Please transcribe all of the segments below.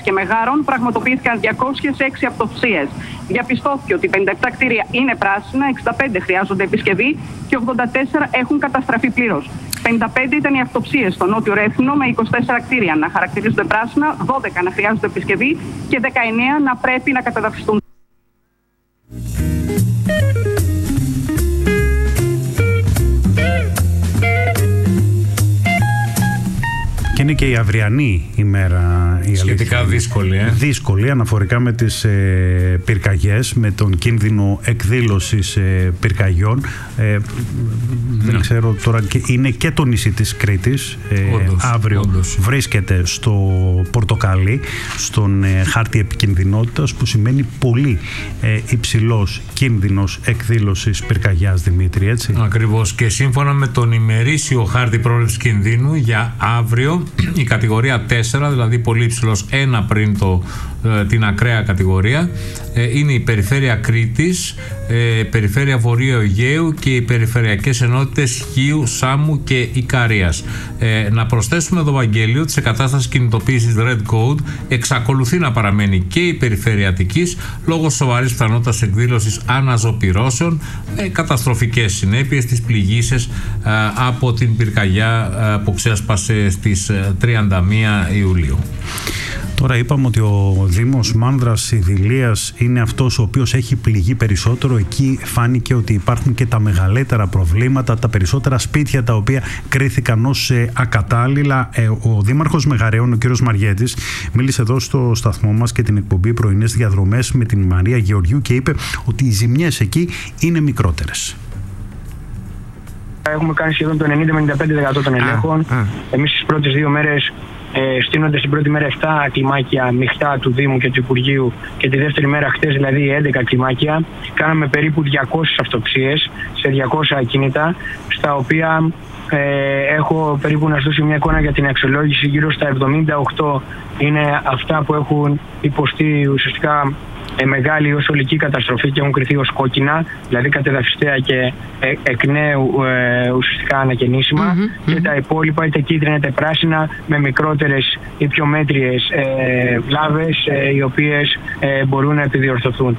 και μεγάρων πραγματοποιήθηκαν 206 αυτοψίες. Διαπιστώθηκε ότι 57 κτίρια είναι πράσινα, 65 χρειάζονται επισκευή και 84 έχουν καταστραφεί πλήρως. 55 ήταν οι αυτοψίες στο Νότιο Ρέθυμνο, με 24 κτίρια να χαρακτηρίζονται πράσινα, 12 να χρειάζονται επισκευή και 19 να πρέπει να καταδαφιστούν. Είναι και η αυριανή ημέρα σχετικά δύσκολη αναφορικά με τις πυρκαγιές, με τον κίνδυνο εκδήλωσης πυρκαγιών. Δεν ξέρω τώρα, είναι και το νησί της Κρήτης. Αύριο βρίσκεται στο πορτοκαλί, στον χάρτη επικινδυνότητας, που σημαίνει πολύ υψηλός κίνδυνος εκδήλωσης πυρκαγιάς, Δημήτρη, έτσι. Ακριβώς, και σύμφωνα με τον ημερήσιο χάρτη πρόληψης κινδύνου για αύριο, η κατηγορία 4, δηλαδή πολύ υψηλός, ένα πριν την ακραία κατηγορία, είναι η περιφέρεια Κρήτης, περιφέρεια Βορείου Αιγαίου και οι περιφερειακές ενότητες Χίου, Σάμου και Ικαρίας. Να προσθέσουμε εδώ, Βαγγέλιο, ότι σε κατάσταση κινητοποίησης Red Code εξακολουθεί να παραμένει και η περιφέρεια Αττικής λόγω σοβαρής πιθανότητας εκδήλωσης αναζωπυρώσεων, καταστροφικές συνέπειες, τις πληγήσεις από την πυρκαγιά που ξέσπασε στις 31 Ιουλίου. Τώρα είπαμε ότι ο Δήμος Μάνδρας Ιδηλίας είναι αυτός ο οποίος έχει πληγεί περισσότερο. Εκεί φάνηκε ότι υπάρχουν και τα μεγαλύτερα προβλήματα, τα περισσότερα σπίτια τα οποία κρίθηκαν ως ακατάλληλα. Ο Δήμαρχος Μεγαρέων, ο κύριος Μαριέτης, μίλησε εδώ στο σταθμό μας και την εκπομπή Πρωινές Διαδρομές με την Μαρία Γεωργιού και είπε ότι οι ζημιές εκεί είναι μικρότερες. Έχουμε κάνει σχεδόν το 90-95% των ελέγχων. Εμείς τις πρώτες 2 μέρες στείνοντας την πρώτη μέρα 7 κλιμάκια μειχτά του Δήμου και του Υπουργείου και τη δεύτερη μέρα χτες, δηλαδή 11 κλιμάκια, κάναμε περίπου 200 αυτοψίες σε 200 ακίνητα, στα οποία έχω περίπου, να σας δώσω μια εικόνα για την αξιολόγηση, γύρω στα 78 είναι αυτά που έχουν υποστεί ουσιαστικά μεγάλη ως ολική καταστροφή και έχουν κριθεί ως κόκκινα, δηλαδή κατεδαφιστέα και εκ νέου ουσιαστικά ανακαινήσιμα, και τα υπόλοιπα είτε κίτρινα είτε πράσινα με μικρότερες ή πιο μέτριες βλάβες οι οποίες μπορούν να επιδιορθωθούν.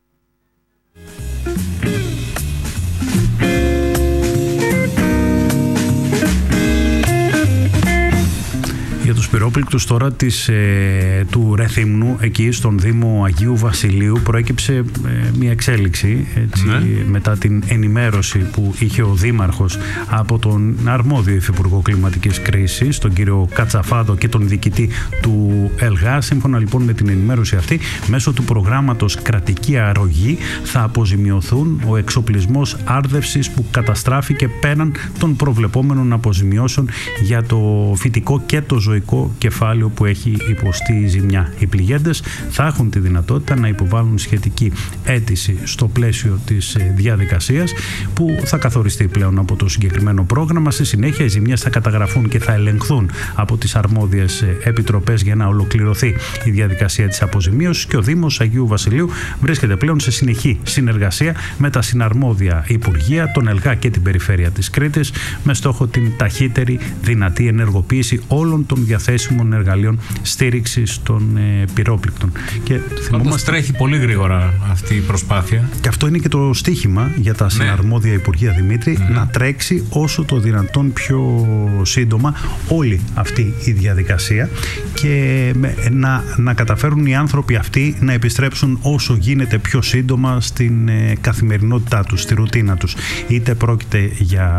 Για τους πυρόπληκτους τώρα του Ρεθύμνου, εκεί στον Δήμο Αγίου Βασιλείου, προέκυψε μια εξέλιξη, έτσι, μετά την ενημέρωση που είχε ο Δήμαρχος από τον αρμόδιο Υφυπουργό Κλιματικής Κρίσης, τον κύριο Κατσαφάδο, και τον διοικητή του ΕΛΓΑ. Σύμφωνα λοιπόν με την ενημέρωση αυτή, μέσω του προγράμματος Κρατική Αρρωγή θα αποζημιωθούν ο εξοπλισμός άρδευσης που καταστράφηκε πέραν των προβλεπόμενων αποζημιώσεων για το φυτικό και το ζωικό κεφάλαιο που έχει υποστεί η ζημιά. Οι πληγέντες θα έχουν τη δυνατότητα να υποβάλουν σχετική αίτηση στο πλαίσιο της διαδικασίας που θα καθοριστεί πλέον από το συγκεκριμένο πρόγραμμα. Στη συνέχεια οι ζημιές θα καταγραφούν και θα ελεγχθούν από τις αρμόδιες επιτροπές για να ολοκληρωθεί η διαδικασία της αποζημίωσης, και ο Δήμος Αγίου Βασιλείου βρίσκεται πλέον σε συνεχή συνεργασία με τα συναρμόδια Υπουργεία, τον ΕΛΓΑ και την Περιφέρεια της Κρήτης, με στόχο την ταχύτερη δυνατή ενεργοποίηση όλων των διαθέσιμων εργαλείων στήριξης των πυρόπληκτων. Και θυμόμαστε, τρέχει πολύ γρήγορα αυτή η προσπάθεια. Και αυτό είναι και το στίχημα για τα συναρμόδια Υπουργεία, Δημήτρη, να τρέξει όσο το δυνατόν πιο σύντομα όλη αυτή η διαδικασία και να καταφέρουν οι άνθρωποι αυτοί να επιστρέψουν όσο γίνεται πιο σύντομα στην καθημερινότητά τους, στη ρουτίνα τους. Είτε πρόκειται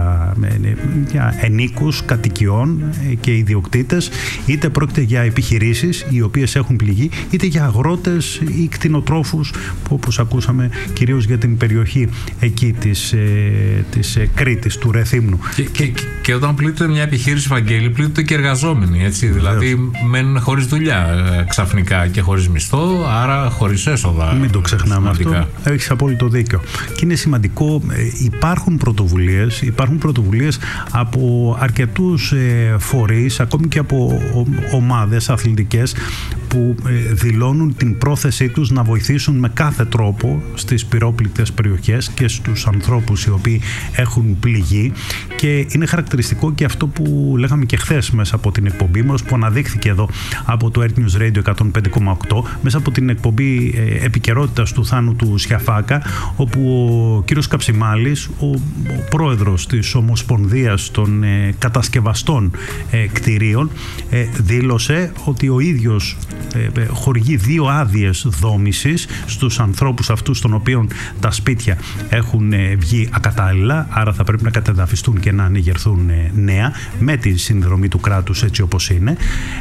για ενίκους κατοικιών και ιδιοκτήτες, είτε πρόκειται για επιχειρήσεις οι οποίες έχουν πληγεί, είτε για αγρότες ή κτηνοτρόφους που, όπως ακούσαμε, κυρίως για την περιοχή εκεί της Κρήτης, του Ρεθύμνου. Και όταν πλήττεται μια επιχείρηση, Βαγγέλη, πλήττονται και εργαζόμενοι, έτσι, δηλαδή μένουν χωρίς δουλειά ξαφνικά και χωρίς μισθό, άρα χωρίς έσοδα. Μην το ξεχνάμε αυτό. Έχεις απόλυτο δίκιο. Και είναι σημαντικό, υπάρχουν πρωτοβουλίες από αρκετούς φορείς, ακόμη και από ομάδες αθλητικές που δηλώνουν την πρόθεσή τους να βοηθήσουν με κάθε τρόπο στις πυρόπληκτες περιοχές και στους ανθρώπους οι οποίοι έχουν πληγεί. Και είναι χαρακτηριστικό και αυτό που λέγαμε και χθες μέσα από την εκπομπή μας, που αναδείχθηκε εδώ από το Earth News Radio 105,8, μέσα από την εκπομπή επικαιρότητας του Θάνου του Σιαφάκα, όπου ο κύριος Καψιμάλης, ο πρόεδρος της Ομοσπονδίας των κατασκευαστών κτηρίων, δήλωσε ότι ο ίδιος χορηγεί 2 άδειες δόμησης στους ανθρώπους αυτούς των οποίων τα σπίτια έχουν βγει ακατάλληλα, άρα θα πρέπει να κατεδαφιστούν και να ανεγερθούν νέα με τη συνδρομή του κράτους, έτσι όπως είναι,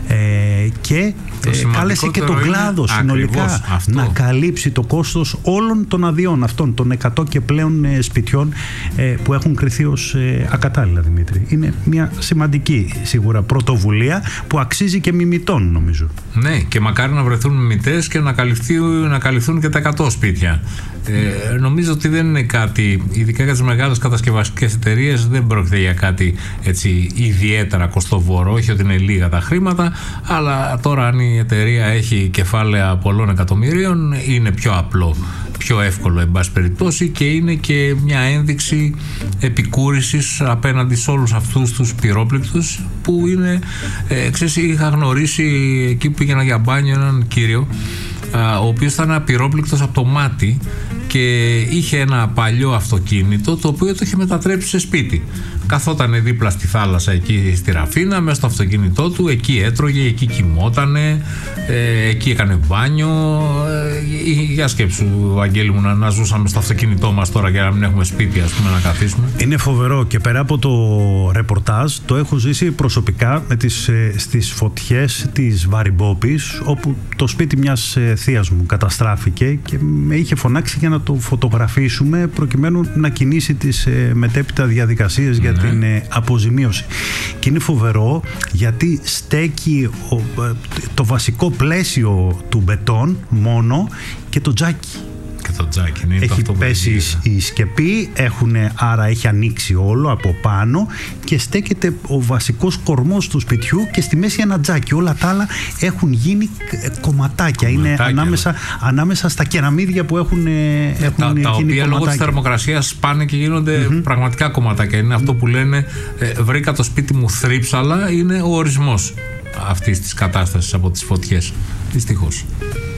και κάλεσε και τον κλάδο συνολικά να καλύψει το κόστος όλων των αδειών αυτών των 100 και πλέον σπιτιών που έχουν κριθεί ως ακατάλληλα, Δημήτρη. Είναι μια σημαντική σίγουρα πρωτοβουλία που αξίζει και μιμητών, νομίζω. Ναι, και μακάρι να βρεθούν μιμητές και να καλυφθούν και τα 100 σπίτια. Νομίζω ότι δεν είναι κάτι, ειδικά για τις μεγάλες κατασκευαστικές εταιρείες, δεν πρόκειται για κάτι έτσι ιδιαίτερα κοστοβόρο. Όχι ότι είναι λίγα τα χρήματα, αλλά τώρα αν η εταιρεία έχει κεφάλαια πολλών εκατομμυρίων, είναι πιο απλό, πιο εύκολο εν πάση περιπτώσει, και είναι και μια ένδειξη επικούρησης απέναντι σε όλους αυτούς τους πυρόπληκτους που είναι, ξέρεις, είχα γνωρίσει εκεί που πήγαινα για μπάνιο έναν κύριο, ο οποίος ήταν απειρόπληκτος από το μάτι και είχε ένα παλιό αυτοκίνητο το οποίο το είχε μετατρέψει σε σπίτι. Καθότανε δίπλα στη θάλασσα εκεί στη Ραφίνα, μέσα στο αυτοκίνητό του, εκεί έτρωγε, εκεί κοιμότανε, εκεί έκανε μπάνιο. Για σκέψου, Βαγγέλη μου, να ζούσαμε στο αυτοκίνητό μας τώρα και να μην έχουμε σπίτι, ας πούμε, να καθίσουμε. Είναι φοβερό, και πέρα από το ρεπορτάζ το έχω ζήσει προσωπικά με στις φωτιές της Βαρυμπόπης, όπου το σπίτι μιας θείας μου καταστράφηκε και με είχε φωνάξει για να το φωτογραφίσουμε προκειμένου να κινήσει τις μετέπειτα διαδικασίες για την αποζημίωση. Και είναι φοβερό γιατί στέκει το βασικό πλαίσιο του μπετόν μόνο και το τζάκι. Έχει πέσει η σκεπή, άρα έχει ανοίξει όλο από πάνω και στέκεται ο βασικός κορμός του σπιτιού και στη μέση ένα τζάκι. Όλα τα άλλα έχουν γίνει κομματάκια. Είναι ανάμεσα στα κεραμίδια που έχουν γίνει τα οποία λόγω της θερμοκρασίας σπάνε και γίνονται πραγματικά κομματάκια. Είναι αυτό που λένε βρήκα το σπίτι μου θρύψαλα, είναι ο ορισμός αυτής της κατάστασης από τις φωτιές. Δυστυχώς.